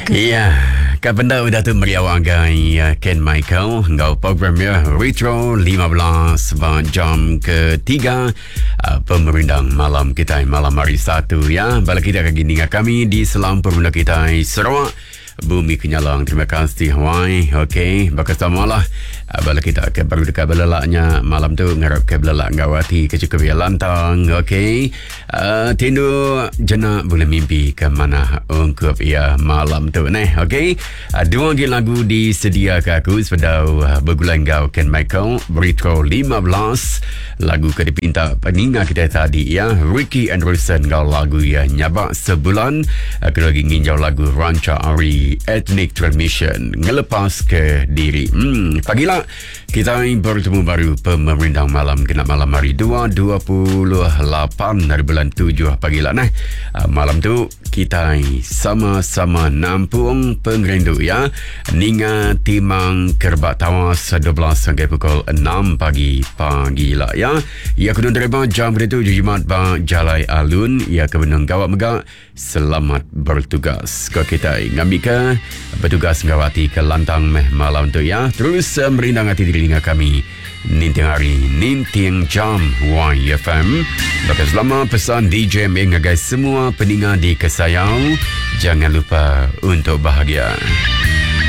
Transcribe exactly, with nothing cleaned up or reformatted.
Ya, kan benda dah tu meriawak gai Ken Michael ngau program ya Retro lima belas jam ketiga uh, pemerindang malam kita malam hari satu ya. Balik kita kaki dengan kami di Selam Pemerintah kita Sarawak Bumi Kenyalang. Terima kasih Hawaii. Okey, bakasamalah uh, balik kita ke baru dekat belalaknya malam tu ngarap ke belalak ngawati ke cukup ya lantang. Okey, uh, tindu jena boleh mimpi ke mana ungkup ya malam tu neh. Okey, uh, dua di lagu disediakan aku sepedau uh, bergulang gau Ken Michael Retro lima belas lagu ke dipinta peninga kita tadi ya Ricky Anderson gau lagu ya nyabak sebulan. Aku lagi nginjau lagu Rancha Ari Ethnic Transmission ngelepas ke diri. Hmm, pagilah kita bertemu baru pemerintah malam kena malam hari dua dua puluh lapan dari bulan tujuh pagilah nah. Uh, malam tu kita sama-sama nampung pengerindu ya. Ninga timang kerbat tawas dua belas sampai pukul enam pagi pagilah ya. Ya kena terima jam itu Jumat ba Jalai Alun ya kebenang gawat megak. Selamat bertugas. Kau kita ngambil bertugas ngawati ke lantang meh malam tu ya. Terus uh, merindang hati diri dengan kami Ninting hari Ninting jam Y F M. Bakas lama pesan D J mengagai semua peningat di Kesayau. Jangan lupa untuk bahagia.